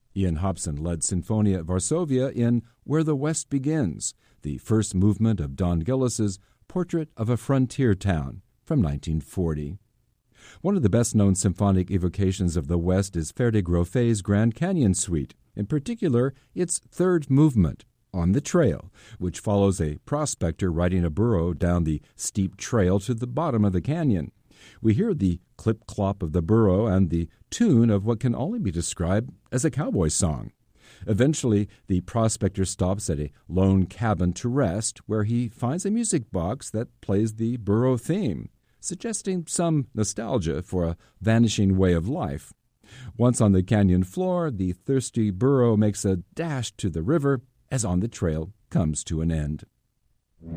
Ian Hobson led Sinfonia Varsovia in Where the West Begins, the first movement of Don Gillis's Portrait of a Frontier Town from 1940. One of the best-known symphonic evocations of the West is Ferde Groffet's Grand Canyon Suite, in particular its third movement, On the Trail, which follows a prospector riding a burro down the steep trail to the bottom of the canyon. We hear the clip-clop of the burro and the tune of what can only be described as a cowboy song. Eventually, the prospector stops at a lone cabin to rest, where he finds a music box that plays the burro theme, suggesting some nostalgia for a vanishing way of life. Once on the canyon floor, the thirsty burro makes a dash to the river as On the Trail comes to an end.